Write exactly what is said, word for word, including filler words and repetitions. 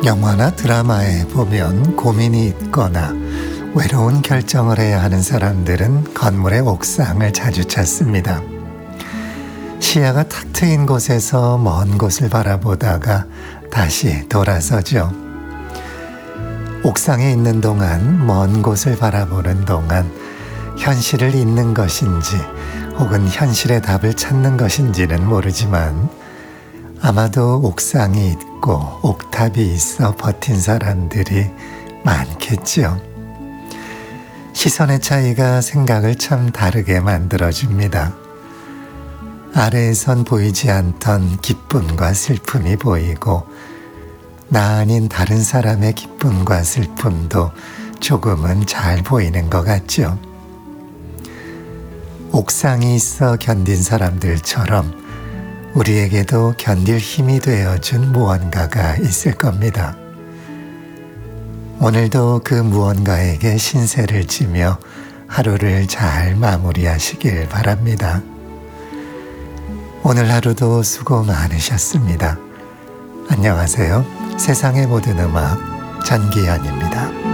영화나 드라마에 보면 고민이 있거나 외로운 결정을 해야 하는 사람들은 건물의 옥상을 자주 찾습니다. 시야가 탁 트인 곳에서 먼 곳을 바라보다가 다시 돌아서죠. 옥상에 있는 동안, 먼 곳을 바라보는 동안 현실을 잊는 것인지 혹은 현실의 답을 찾는 것인지는 모르지만 아마도 옥상이 있고 옥탑이 있어 버틴 사람들이 많겠죠. 시선의 차이가 생각을 참 다르게 만들어줍니다. 아래에선 보이지 않던 기쁨과 슬픔이 보이고 나 아닌 다른 사람의 기쁨과 슬픔도 조금은 잘 보이는 것 같죠. 옥상이 있어 견딘 사람들처럼 우리에게도 견딜 힘이 되어준 무언가가 있을 겁니다. 오늘도 그 무언가에게 신세를 지며 하루를 잘 마무리하시길 바랍니다. 오늘 하루도 수고 많으셨습니다. 안녕하세요. 세상의 모든 음악 전기현입니다.